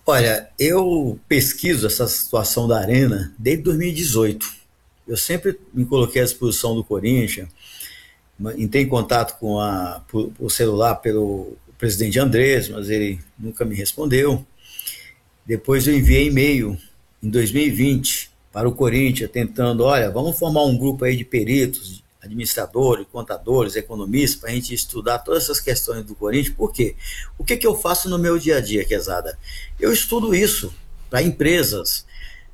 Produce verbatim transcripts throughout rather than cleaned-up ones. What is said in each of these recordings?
Olha, eu pesquiso essa situação da Arena desde dois mil e dezoito. Eu sempre me coloquei à disposição do Corinthians, entrei em contato com a, por, por celular pelo presidente Andrés, mas ele nunca me respondeu. Depois eu enviei e-mail em dois mil e vinte para o Corinthians, tentando, olha, vamos formar um grupo aí de peritos, administradores, contadores, economistas, para a gente estudar todas essas questões do Corinthians. Por quê? O que, que eu faço no meu dia a dia, Quezada? Eu estudo isso para empresas.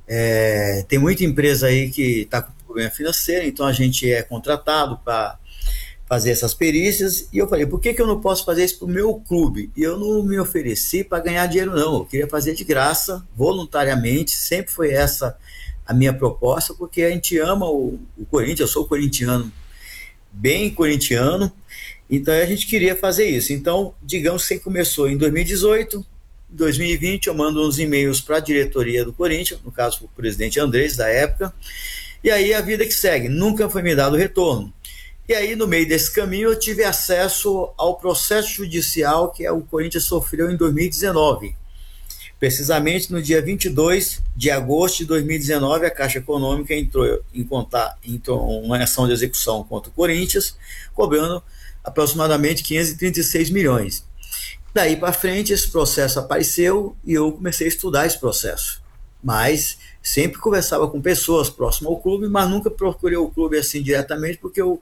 É, tem muita empresa aí que está com problema financeiro, então a gente é contratado para fazer essas perícias, e eu falei, por que, que eu não posso fazer isso para o meu clube? E eu não me ofereci para ganhar dinheiro, não. Eu queria fazer de graça, voluntariamente, sempre foi essa a minha proposta, porque a gente ama o, o Corinthians, eu sou corintiano, bem corintiano, então a gente queria fazer isso. Então, digamos que começou em dois mil e dezoito, dois mil e vinte eu mando uns e-mails para a diretoria do Corinthians, no caso o presidente Andrés, da época, e aí a vida que segue, nunca foi me dado retorno. E aí, no meio desse caminho, eu tive acesso ao processo judicial que o Corinthians sofreu em dois mil e dezenove. Precisamente no dia vinte e dois de agosto de dois mil e dezenove, a Caixa Econômica entrou em contar, entrou uma ação de execução contra o Corinthians, cobrando aproximadamente quinhentos e trinta e seis milhões. Daí para frente, esse processo apareceu e eu comecei a estudar esse processo. Mas sempre conversava com pessoas próximas ao clube, mas nunca procurei o clube assim diretamente, porque eu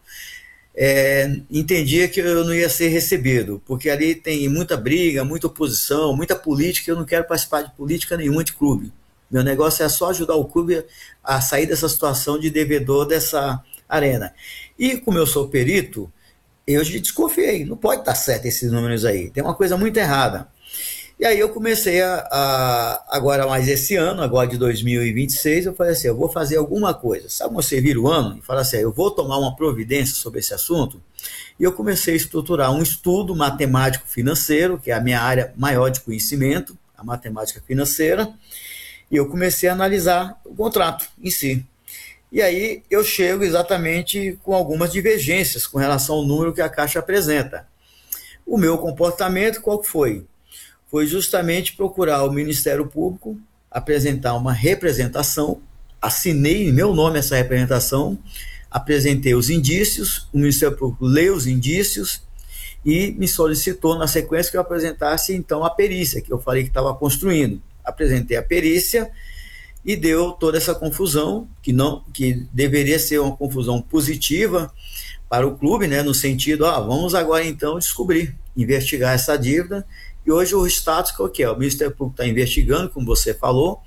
é, entendia que eu não ia ser recebido, porque ali tem muita briga, muita oposição, muita política, eu não quero participar de política nenhuma de clube. Meu negócio é só ajudar o clube a sair dessa situação de devedor dessa arena. E como eu sou perito, eu desconfiei, não pode estar certo esses números aí, tem uma coisa muito errada. E aí eu comecei a, a agora mais esse ano, agora de dois mil e vinte e seis, eu falei assim, eu vou fazer alguma coisa. Sabe, você vira o ano e fala assim, eu vou tomar uma providência sobre esse assunto. E eu comecei a estruturar um estudo matemático financeiro, que é a minha área maior de conhecimento, a matemática financeira, e eu comecei a analisar o contrato em si. E aí eu chego exatamente com algumas divergências com relação ao número que a Caixa apresenta. O meu comportamento, qual foi? Foi justamente procurar o Ministério Público, apresentar uma representação, assinei em meu nome essa representação, apresentei os indícios, o Ministério Público leu os indícios e me solicitou na sequência que eu apresentasse então a perícia, que eu falei que estava construindo. Apresentei a perícia e deu toda essa confusão, que, não, que deveria ser uma confusão positiva para o clube, né, no sentido, ah, vamos agora então descobrir, investigar essa dívida. E hoje o status qual que é? O Ministério Público está investigando, como você falou,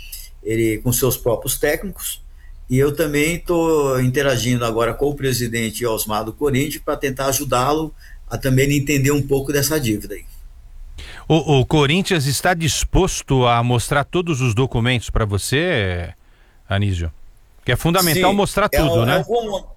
ele com seus próprios técnicos, e eu também estou interagindo agora com o presidente Osmar do Corinthians para tentar ajudá-lo a também entender um pouco dessa dívida aí. O, o Corinthians está disposto a mostrar todos os documentos para você, Anísio? Que é fundamental Sim, mostrar é tudo, um, é né? um bom,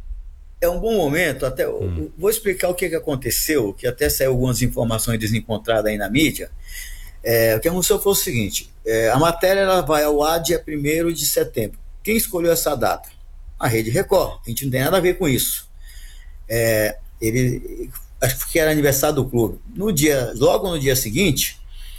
é um bom momento, até Hum. vou explicar o que, que aconteceu, que até saiu algumas informações desencontradas aí na mídia. É, o que aconteceu foi o seguinte, é, a matéria ela vai ao ar dia primeiro de setembro. Quem escolheu essa data? A Rede Record, a gente não tem nada a ver com isso. É, ele, acho que era aniversário do clube. No dia, logo no dia seguinte,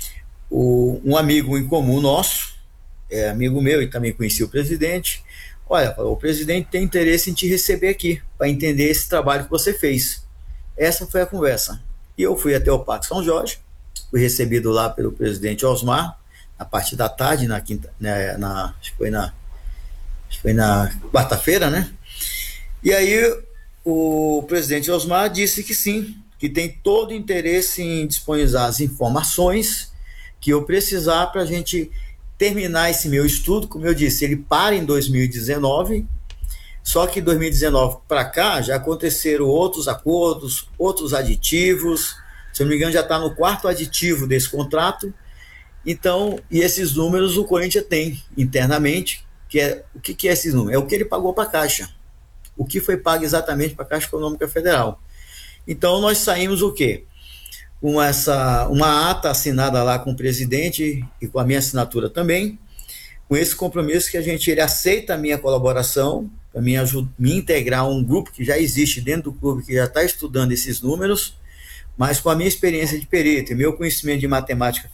o, um amigo em comum nosso, é, amigo meu e também conheci o presidente, olha, o presidente tem interesse em te receber aqui, para entender esse trabalho que você fez. Essa foi a conversa. E eu fui até o Parque São Jorge, fui recebido lá pelo presidente Osmar, na parte da tarde, na quinta, né, na, acho que foi na, acho que foi na quarta-feira, né? E aí o presidente Osmar disse que sim, que tem todo o interesse em disponibilizar as informações que eu precisar para a gente terminar esse meu estudo. Como eu disse, ele para em dois mil e dezenove, só que em dois mil e dezenove para cá já aconteceram outros acordos, outros aditivos, se eu não me engano já está no quarto aditivo desse contrato. Então, e esses números o Corinthians tem internamente, que é, o que, que é esses números? É o que ele pagou para a Caixa, o que foi pago exatamente para a Caixa Econômica Federal. Então nós saímos o quê? Com essa, uma ata assinada lá com o presidente e com a minha assinatura também, com esse compromisso que a gente, ele aceita a minha colaboração, para me, me integrar a um grupo que já existe dentro do clube, que já está estudando esses números, mas com a minha experiência de perito e meu conhecimento de matemática